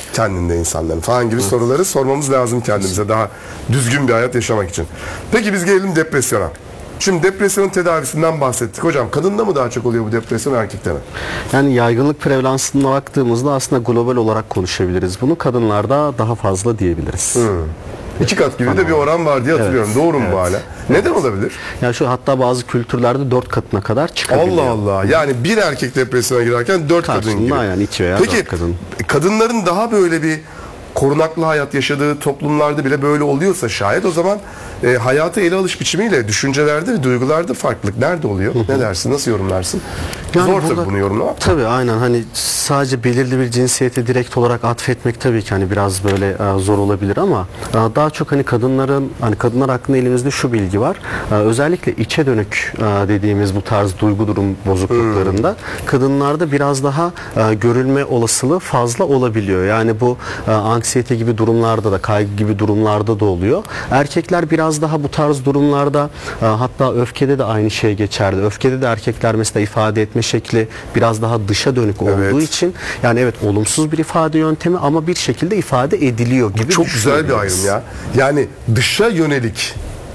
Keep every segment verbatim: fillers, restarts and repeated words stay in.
kendinde insanların falan gibi soruları sormamız lazım kendimize daha düzgün bir hayat yaşamak için. Peki biz gelelim depresyona. Şimdi depresyonun tedavisinden bahsettik. Hocam kadında mı daha çok oluyor bu depresyon, erkekte mi? Yani yaygınlık prevalansına baktığımızda aslında global olarak konuşabiliriz. Bunu kadınlarda daha fazla diyebiliriz. Hmm. İki kat gibi de bir oran var diye hatırlıyorum. Evet. Doğru mu evet. bu hala? Neden olabilir? Ya şu hatta bazı kültürlerde dört katına kadar çıkabiliyor. Allah Allah. Yani bir erkek depresyona girerken dört kadın gibi. Yani iki veya Peki, dört kadın. Kadınların daha böyle bir korunaklı hayat yaşadığı toplumlarda bile böyle oluyorsa şayet o zaman e, hayata ele alış biçimiyle düşüncelerde ve duygularda farklılık nerede oluyor? Ne dersin? Nasıl yorumlarsın? Yani Zor burada, tabii bunu yorumlamak. Tabii aynen hani sadece belirli bir cinsiyete direkt olarak atfetmek tabii ki hani biraz böyle e, zor olabilir ama e, daha çok hani kadınların hani kadınlar hakkında elimizde şu bilgi var. E, özellikle içe dönük e, dediğimiz bu tarz duygu durum bozukluklarında hmm. kadınlarda biraz daha e, görülme olasılığı fazla olabiliyor. Yani bu e, anksiyete gibi durumlarda da kaygı gibi durumlarda da oluyor. Erkekler biraz daha bu tarz durumlarda e, hatta öfkede de aynı şey geçerli. Öfkede de erkekler mesela ifade etme şekli biraz daha dışa dönük olduğu evet. için yani evet olumsuz bir ifade yöntemi ama bir şekilde ifade ediliyor gibi. Çok güzel bir ayrım ya. Yani dışa yönelik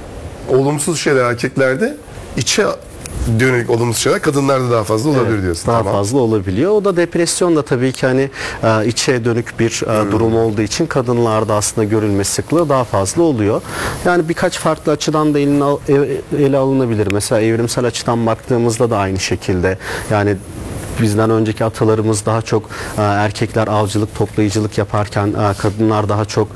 olumsuz şeyler erkeklerde, içe dönük olumsuz şeyler kadınlarda daha fazla olabilir evet, diyorsun. Daha tamam. fazla olabiliyor. O da depresyon da tabii ki hani içe dönük bir hmm. durum olduğu için kadınlarda aslında görülme sıklığı daha fazla oluyor. Yani birkaç farklı açıdan da eline, ele alınabilir. Mesela evrimsel açıdan baktığımızda da aynı şekilde yani bizden önceki atalarımız daha çok erkekler avcılık, toplayıcılık yaparken kadınlar daha çok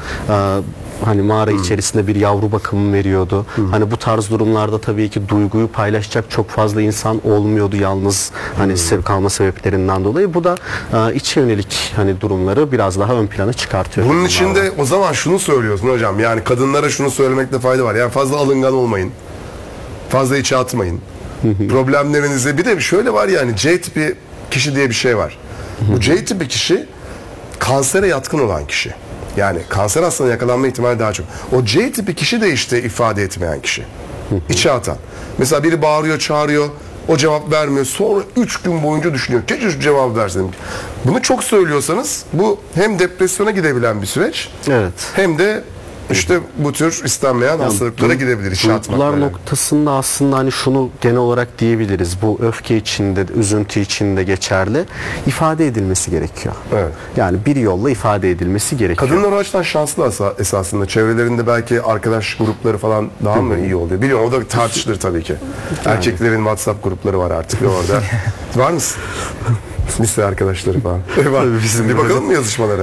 hani mağara hmm. içerisinde bir yavru bakımı veriyordu. Hmm. Hani bu tarz durumlarda tabii ki duyguyu paylaşacak çok fazla insan olmuyordu yalnız hani hmm. kalma sebeplerinden dolayı. Bu da e, içe yönelik hani durumları biraz daha ön plana çıkartıyor. Bunun içinde o zaman şunu söylüyorsun hocam. Yani kadınlara şunu söylemekte fayda var. Yani fazla alıngan olmayın. Fazla içe atmayın. Problemlerinize bir de şöyle var yani C tipi kişi diye bir şey var. Bu C tipi kişi kansere yatkın olan kişi. Yani kanser hastalığına yakalanma ihtimali daha çok. O C tipi kişi de işte ifade etmeyen kişi. İçe atan. Mesela biri bağırıyor, çağırıyor, o cevap vermiyor. Sonra üç gün boyunca düşünüyor. Keşke şu cevap versin. Bunu çok söylüyorsanız bu hem depresyona gidebilen bir süreç evet. hem de İşte bu tür istenmeyen yani hastalıklara gidebilir. Duygular noktasında aslında hani şunu genel olarak diyebiliriz. Bu öfke içinde, üzüntü içinde geçerli. İfade edilmesi gerekiyor. Evet. Yani bir yolla ifade edilmesi gerekiyor. Kadınlar o açıdan şanslı esasında. Çevrelerinde belki arkadaş grupları falan daha mı iyi oluyor? Biliyorum o da tartışılır tabii ki. Yani. Erkeklerin WhatsApp grupları var artık orada. Var mısın? Lise arkadaşları falan. Var. Bizim bir bakalım mı yazışmalara?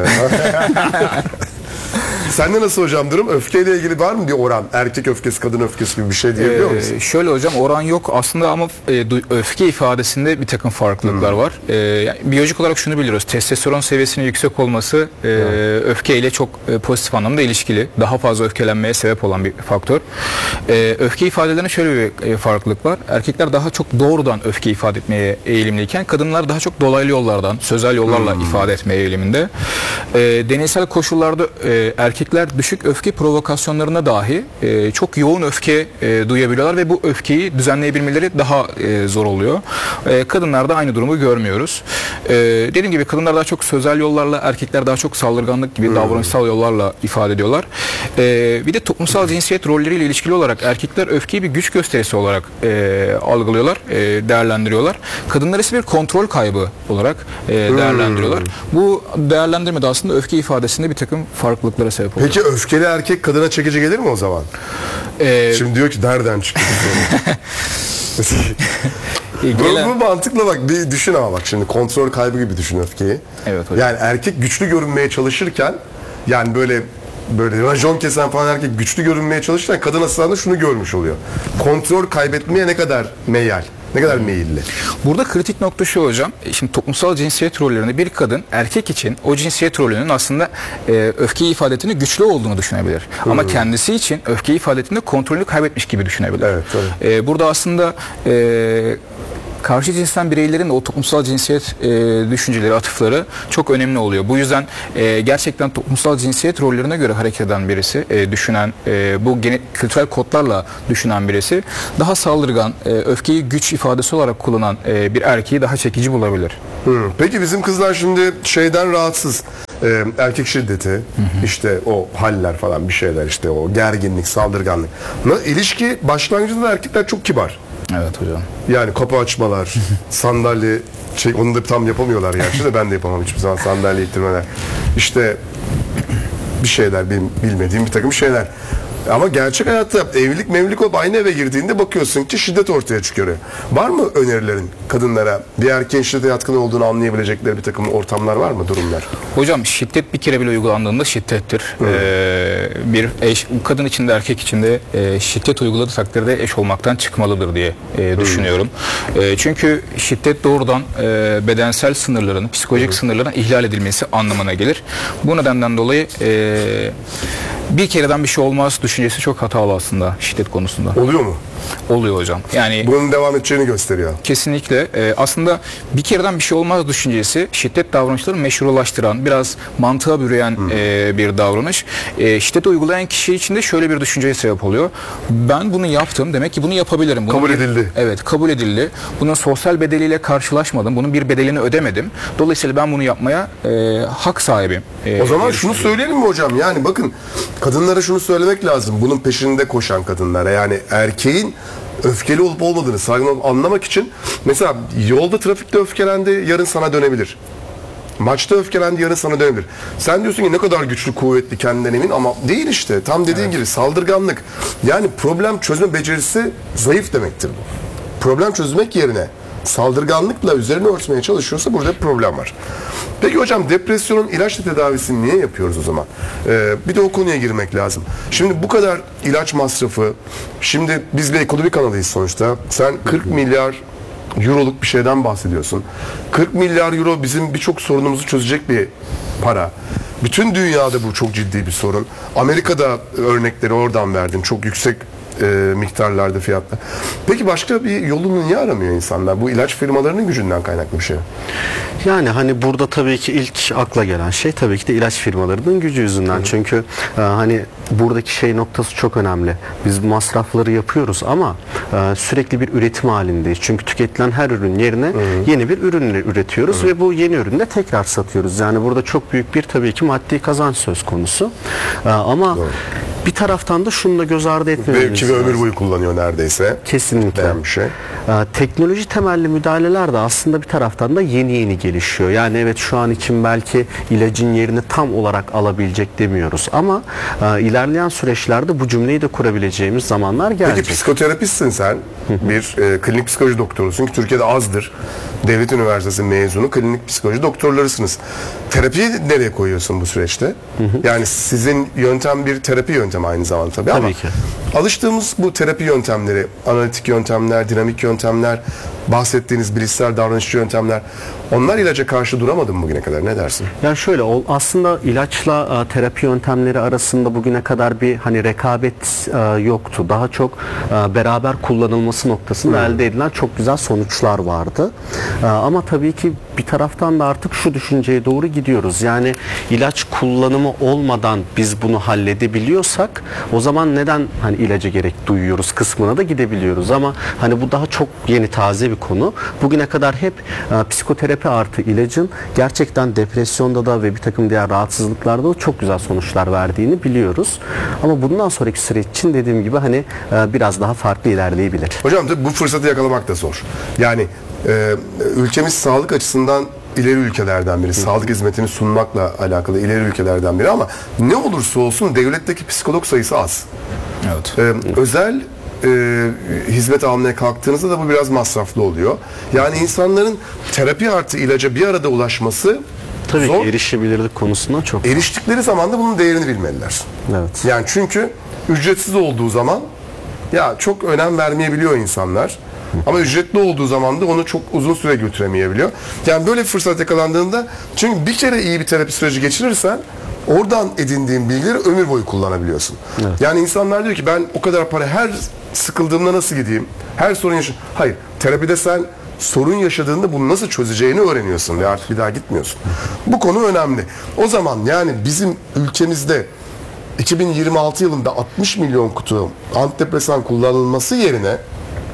Sende nasıl hocam durum? Öfkeyle ilgili var mı bir oran? Erkek öfkesi, kadın öfkesi gibi bir şey diyebiliyor musun? Ee, şöyle hocam oran yok aslında ama e, öfke ifadesinde bir takım farklılıklar hmm. var. E, yani biyolojik olarak şunu biliyoruz. Testosteron seviyesinin yüksek olması e, hmm. öfkeyle çok e, pozitif anlamda ilişkili. Daha fazla öfkelenmeye sebep olan bir faktör. E, öfke ifadelerinde şöyle bir e, farklılık var. Erkekler daha çok doğrudan öfke ifade etmeye eğilimliyken kadınlar daha çok dolaylı yollardan, sözel yollarla hmm. ifade etmeye eğiliminde. E, deneysel koşullarda e, erkekler düşük öfke provokasyonlarına dahi e, çok yoğun öfke e, duyabiliyorlar ve bu öfkeyi düzenleyebilmeleri daha e, zor oluyor. E, kadınlarda aynı durumu görmüyoruz. E, dediğim gibi kadınlar daha çok sözel yollarla, erkekler daha çok saldırganlık gibi hmm. davranışsal yollarla ifade ediyorlar. E, bir de toplumsal cinsiyet rolleriyle ilişkili olarak erkekler öfkeyi bir güç gösterisi olarak e, algılıyorlar, e, değerlendiriyorlar. Kadınlar ise bir kontrol kaybı olarak e, değerlendiriyorlar. Hmm. Bu değerlendirmede aslında öfke ifadesinde bir takım farklılıklara sebep oluyor. Peki öfkeli erkek kadına çekici gelir mi o zaman? Ee, Şimdi diyor ki nereden çıktı? Gelen... Bu mantıkla bak bir düşün ama bak şimdi kontrol kaybı gibi düşün öfkeyi. Evet hocam. Yani erkek güçlü görünmeye çalışırken yani böyle böyle racon kesen falan erkek güçlü görünmeye çalışırken kadın aslında şunu görmüş oluyor. Kontrol kaybetmeye ne kadar meyyal. Ne kadar meyilli. Burada kritik nokta şu hocam. Şimdi toplumsal cinsiyet rollerinde bir kadın erkek için o cinsiyet rolünün aslında e, öfke ifade ettiğinde güçlü olduğunu düşünebilir. Hmm. Ama kendisi için öfke ifade ettiğinde kontrolünü kaybetmiş gibi düşünebilir. Evet, tabii. E, burada aslında e, karşı cinsten bireylerin o toplumsal cinsiyet e, düşünceleri, atıfları çok önemli oluyor. Bu yüzden e, gerçekten toplumsal cinsiyet rollerine göre hareket eden birisi, e, düşünen, e, bu gene, kültürel kodlarla düşünen birisi daha saldırgan, e, öfkeyi güç ifadesi olarak kullanan e, bir erkeği daha çekici bulabilir. Hmm. Peki bizim kızlar şimdi şeyden rahatsız. e, erkek şiddeti, işte o haller falan bir şeyler, işte o gerginlik, saldırganlık. Na- İlişki başlangıcında erkekler çok kibar. Evet hocam. Yani kapı açmalar, sandalye, şey, onu da tam yapamıyorlar gerçi de ben de yapamam hiçbir zaman sandalye ittirmeler. İşte bir şeyler, benim bilmediğim bir takım şeyler. Ama gerçek hayatta evlilik mevlilik olup aynı eve girdiğinde bakıyorsun ki şiddet ortaya çıkıyor. Var mı önerilerin kadınlara bir erkeğin şiddete yatkın olduğunu anlayabilecekleri bir takım ortamlar var mı, durumlar? Hocam şiddet bir kere bile uygulandığında şiddettir. Ee, bir eş, kadın için de erkek için de e, şiddet uyguladığı takdirde eş olmaktan çıkmalıdır diye e, düşünüyorum. E, çünkü şiddet doğrudan e, bedensel sınırların, psikolojik sınırların ihlal edilmesi anlamına gelir. Bu nedenden dolayı e, bir kereden bir şey olmaz düşüncesi çok hatalı aslında şiddet konusunda. Oluyor mu? Oluyor hocam. Yani Bunun devam edeceğini gösteriyor. kesinlikle e, aslında bir kereden bir şey olmaz düşüncesi şiddet davranışları meşrulaştıran, biraz mantığa bürüyen e, bir davranış. E, şiddet uygulayan kişi için de şöyle bir düşünceye sebep oluyor. Ben bunu yaptım, demek ki bunu yapabilirim. Bunun Kabul bir- edildi. Evet, kabul edildi. Bunun sosyal bedeliyle karşılaşmadım. Bunun bir bedelini ödemedim. Dolayısıyla ben bunu yapmaya e, hak sahibim. E, O zaman diye şunu düşünüyorum. söyleyelim mi hocam? Yani bakın, kadınlara şunu söylemek lazım. Bunun peşinde koşan kadınlara, yani erkeğin öfkeli olup olmadığını, saygın olup anlamak için, mesela yolda trafikte öfkelendi, yarın sana dönebilir. Maçta öfkelendi, yarın sana dönebilir. Sen diyorsun ki ne kadar güçlü, kuvvetli, kendinden emin, ama değil işte. Tam dediğin gibi saldırganlık. Yani problem çözme becerisi zayıf demektir bu. Problem çözmek yerine saldırganlıkla üzerine örtmeye çalışıyorsa burada bir problem var. Peki hocam, depresyonun ilaçla tedavisini niye yapıyoruz o zaman? Ee, bir de o konuya girmek lazım. Şimdi bu kadar ilaç masrafı, şimdi biz bir ekonomi kanalıyız sonuçta. Sen kırk milyar euroluk bir şeyden bahsediyorsun. kırk milyar euro bizim birçok sorunumuzu çözecek bir para. Bütün dünyada bu çok ciddi bir sorun. Amerika'da örnekleri oradan verdin. Çok yüksek e, miktarlarda fiyatlar. Peki başka bir yolunu niye aramıyor insanlar? Bu ilaç firmalarının gücünden kaynaklı bir şey. Yani hani burada tabii ki ilk akla gelen şey tabii ki de ilaç firmalarının gücü yüzünden. Çünkü e, hani buradaki şey noktası çok önemli. Biz masrafları yapıyoruz ama e, sürekli bir üretim halindeyiz. Çünkü tüketilen her ürün yerine yeni bir ürün üretiyoruz ve bu yeni ürünü de tekrar satıyoruz. Yani burada çok büyük bir tabii ki maddi kazanç söz konusu. E, ama bir taraftan da şunu da göz ardı etmememiz Belki ve ömür boyu kullanıyor neredeyse. Kesinlikle. Ben bir şey. Ee, teknoloji temelli müdahaleler de aslında bir taraftan da yeni yeni gelişiyor. Yani evet, şu an için belki ilacın yerini tam olarak alabilecek demiyoruz ama e, ilerleyen süreçlerde bu cümleyi de kurabileceğimiz zamanlar gelecek. Peki psikoterapistsin sen. Bir e, klinik psikoloji doktorusun ki Türkiye'de azdır. Devlet Üniversitesi mezunu klinik psikoloji doktorlarısınız. Terapiyi nereye koyuyorsun bu süreçte? Yani sizin yöntem bir terapi yöntemi aynı zamanda tabii, Tabii ama ki. alıştığımız bu terapi yöntemleri, analitik yöntemler, dinamik yöntemler, bahsettiğiniz bilişsel davranışçı yöntemler, onlar ilaca karşı duramadı mı bugüne kadar? Ne dersin? Yani şöyle, o aslında ilaçla e, terapi yöntemleri arasında bugüne kadar bir hani rekabet e, yoktu. Daha çok e, beraber kullanılması noktasında elde edilen çok güzel sonuçlar vardı. E, ama tabii ki bir taraftan da artık şu düşünceye doğru gidiyoruz. Yani ilaç kullanımı olmadan biz bunu halledebiliyorsak o zaman neden hani ilaca gerek duyuyoruz kısmına da gidebiliyoruz. Ama hani bu daha çok yeni, taze bir konu. Bugüne kadar hep e, psikoterapi artı ilacın gerçekten depresyonda da ve bir takım diğer rahatsızlıklarda da çok güzel sonuçlar verdiğini biliyoruz. Ama bundan sonraki süreç için dediğim gibi hani e, biraz daha farklı ilerleyebilir. Hocam tabii bu fırsatı yakalamak da zor. Yani e, ülkemiz sağlık açısından ileri ülkelerden biri. Sağlık hizmetini sunmakla alakalı ileri ülkelerden biri, ama ne olursa olsun devletteki psikolog sayısı az. Evet. E, özel e, hizmet almaya kalktığınızda da bu biraz masraflı oluyor. Yani insanların terapi artı ilaca bir arada ulaşması Tabii zor. ki erişebilirlik konusundan çok. Eriştikleri zaman da bunun değerini bilmeliler. Evet. Yani çünkü ücretsiz olduğu zaman ya çok önem vermeyebiliyor insanlar. Ama ücretli olduğu zaman da onu çok uzun süre götüremeyebiliyor. Yani böyle bir fırsat yakalandığında, çünkü bir kere iyi bir terapi süreci geçirirsen oradan edindiğin bilgileri ömür boyu kullanabiliyorsun. Evet. Yani insanlar diyor ki ben o kadar para, her sıkıldığımda nasıl gideyim? Her sorun yaşa... Hayır. Terapide sen sorun yaşadığında bunu nasıl çözeceğini öğreniyorsun ve artık bir daha gitmiyorsun. Bu konu önemli. O zaman yani bizim ülkemizde iki bin yirmi altı yılında altmış milyon kutu antidepresan kullanılması yerine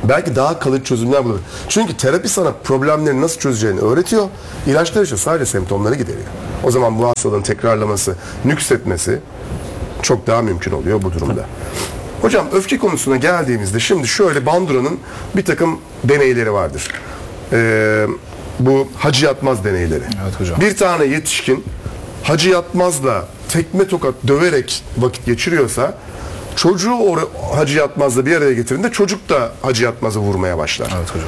belki daha kalıcı çözümler bulur. Çünkü terapi sana problemleri nasıl çözeceğini öğretiyor. İlaçlar ise sadece semptomları gideriyor. O zaman bu hastalığın tekrarlaması, nüksetmesi çok daha mümkün oluyor bu durumda. Hocam öfke konusuna geldiğimizde şimdi şöyle Bandura'nın bir takım deneyleri vardır. Ee, bu Hacı Yatmaz deneyleri. Evet hocam. Bir tane yetişkin Hacı Yatmaz'la tekme tokat döverek vakit geçiriyorsa çocuğu o Hacı Yatmaz'la bir araya getirdiğinde çocuk da Hacı Yatmaz'ı vurmaya başlar. Evet hocam.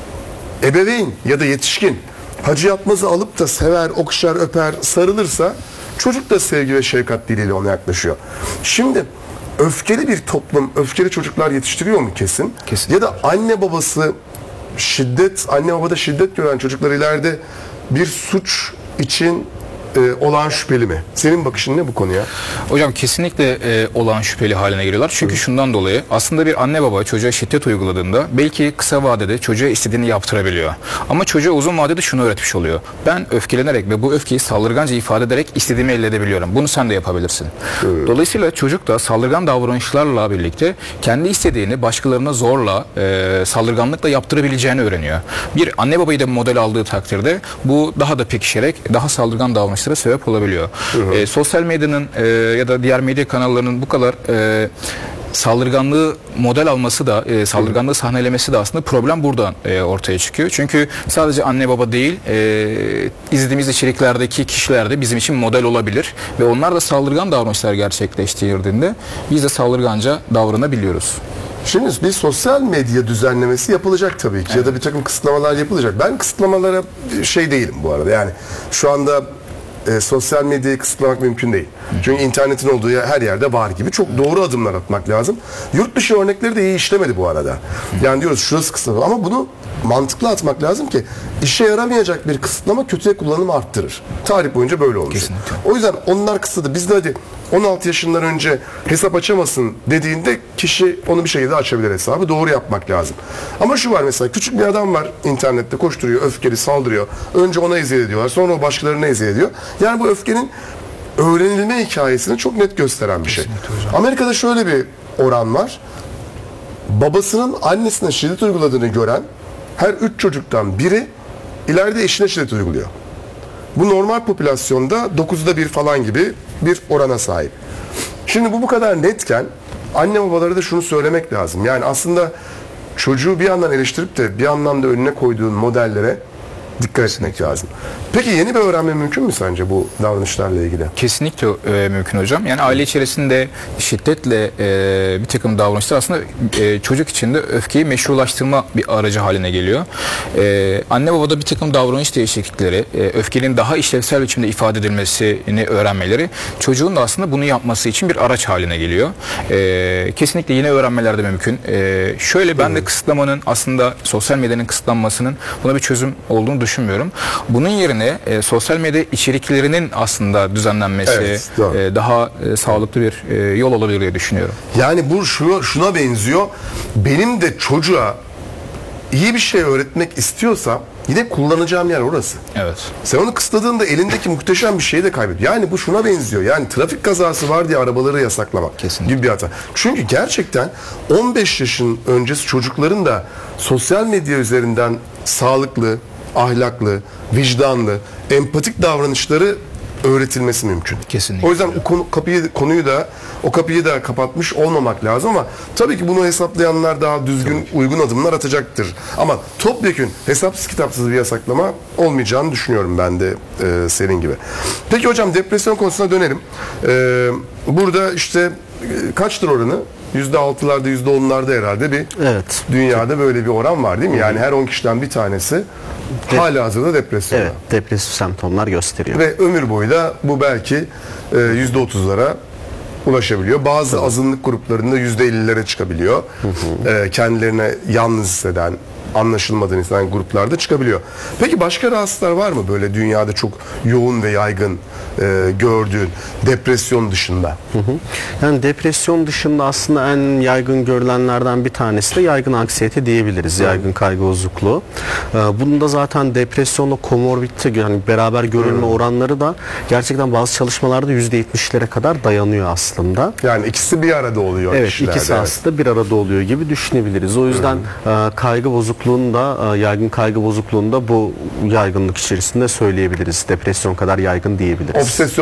Ebeveyn ya da yetişkin Hacı Yatmaz'ı alıp da sever, okşar, öper, sarılırsa çocuk da sevgi ve şefkat diliyle ona yaklaşıyor. Şimdi öfkeli bir toplum, öfkeli çocuklar yetiştiriyor mu kesin? Kesin. Ya da anne babası şiddet, anne babada şiddet gören çocuklar ileride bir suç için e, olağan şüpheli mi? Senin bakışın ne bu konuya? Hocam kesinlikle e, olağan şüpheli haline geliyorlar. Çünkü şundan dolayı aslında bir anne baba çocuğa şiddet uyguladığında belki kısa vadede çocuğa istediğini yaptırabiliyor. Ama çocuğa uzun vadede şunu öğretmiş oluyor. Ben öfkelenerek ve bu öfkeyi saldırganca ifade ederek istediğimi elde edebiliyorum. Bunu sen de yapabilirsin. Evet. Dolayısıyla çocuk da saldırgan davranışlarla birlikte kendi istediğini başkalarına zorla, e, saldırganlıkla yaptırabileceğini öğreniyor. Bir anne babayı da model aldığı takdirde bu daha da pekişerek daha saldırgan davranışlara sebep olabiliyor. Hı hı. E, sosyal medyanın e, ya da diğer medya kanallarının bu kadar e, saldırganlığı model alması da e, saldırganlığı sahnelemesi de aslında problem buradan e, ortaya çıkıyor. Çünkü sadece anne baba değil e, izlediğimiz içeriklerdeki kişiler de bizim için model olabilir ve onlar da saldırgan davranışlar gerçekleştirdiğinde biz de saldırganca davranabiliyoruz. Şimdi bir sosyal medya düzenlemesi yapılacak tabii ki, evet. Ya da bir takım kısıtlamalar yapılacak. Ben kısıtlamalara şey değilim bu arada. Yani şu anda e, sosyal medyayı kısıtlamak mümkün değil. Çünkü internetin olduğu her yerde var gibi. Çok doğru adımlar atmak lazım. Yurt dışı örnekleri de iyi işlemedi bu arada. Yani diyoruz şurası kısıtlama ama bunu mantıklı atmak lazım ki işe yaramayacak bir kısıtlama kötüye kullanımı arttırır. Tarih boyunca böyle olmuş. Kesinlikle. O yüzden onlar kısıtladı. Biz de hadi on altı yaşından önce hesap açamasın dediğinde kişi onu bir şekilde açabilir hesabı. Doğru yapmak lazım. Ama şu var mesela küçük bir adam var internette koşturuyor, öfkeli saldırıyor. Önce ona eziyet ediyorlar. Sonra o başkalarına eziyet ediyor. Yani bu öfkenin öğrenilme hikayesini çok net gösteren bir şey. Amerika'da şöyle bir oran var. Babasının annesine şiddet uyguladığını gören her üç çocuktan biri ileride eşine şiddet uyguluyor. Bu normal popülasyonda dokuzda bir falan gibi bir orana sahip. Şimdi bu bu kadar netken anne babalara da şunu söylemek lazım. Yani aslında çocuğu bir yandan eleştirip de bir yandan da önüne koyduğun modellere dikkat etmek lazım. Peki yeni bir öğrenme mümkün mü sence bu davranışlarla ilgili? Kesinlikle e, mümkün hocam. Yani aile içerisinde şiddetle e, bir takım davranışlar aslında e, çocuk için de öfkeyi meşrulaştırma bir aracı haline geliyor. E, anne babada bir takım davranış değişiklikleri, e, öfkenin daha işlevsel biçimde ifade edilmesini öğrenmeleri çocuğun da aslında bunu yapması için bir araç haline geliyor. E, kesinlikle yeni öğrenmeler de mümkün. E, şöyle ben de kısıtlamanın aslında sosyal medyanın kısıtlanmasının buna bir çözüm olduğunu düşünmüyorum. Bunun yerine e, sosyal medya içeriklerinin aslında düzenlenmesi evet, e, daha e, sağlıklı bir e, yol olabilir diye düşünüyorum. Yani bu şuna, şuna benziyor. Benim de çocuğa iyi bir şey öğretmek istiyorsam yine kullanacağım yer orası. Evet. Sen onu kısıtladığında elindeki muhteşem bir şeyi de kaybediyor. Yani bu şuna benziyor. Yani trafik kazası var diye arabaları yasaklamak Kesinlikle. gibi bir hata. Çünkü gerçekten on beş yaşın öncesi çocukların da sosyal medya üzerinden sağlıklı, ahlaklı, vicdanlı, empatik davranışları öğretilmesi mümkün. Kesinlikle. O yüzden o konu, kapıyı konuyu da o kapıyı da kapatmış olmamak lazım ama tabii ki bunu hesaplayanlar daha düzgün, tabii, uygun adımlar atacaktır. Ama topyekün hesapsız kitapsız bir yasaklama olmayacağını düşünüyorum ben de e, senin gibi. Peki hocam depresyon konusuna dönelim. E, burada işte e, kaçtır oranı? yüzde altılarda, yüzde onlarda herhalde bir evet. Dünyada böyle bir oran var değil mi? Yani her on kişiden bir tanesi Dep- halihazırda depresyon. Evet, depresif semptomlar gösteriyor. Ve ömür boyu da bu belki e, yüzde otuzlara ulaşabiliyor. Bazı Tabii. azınlık gruplarında yüzde ellilere çıkabiliyor. Hı hı. E, kendilerine yalnız hisseden, anlaşılmadığını hisseden gruplarda çıkabiliyor. Peki başka rahatsızlıklar var mı böyle dünyada çok yoğun ve yaygın e, gördüğün depresyon dışında? Hı hı. Yani depresyon dışında aslında en yaygın görülenlerden bir tanesi de yaygın anksiyete diyebiliriz. Yaygın kaygı bozukluğu. Ee, bunun da zaten depresyonla komorbidite yani beraber görülme oranları da gerçekten bazı çalışmalarda yüzde yetmişlere kadar dayanıyor aslında. Yani ikisi bir arada oluyor Evet, kişilerde. ikisi aslında bir arada oluyor gibi düşünebiliriz. O yüzden e, kaygı bozukluğunda, e, yaygın kaygı bozukluğunda bu yaygınlık içerisinde söyleyebiliriz. Depresyon kadar yaygın diyebiliriz. Obsesyon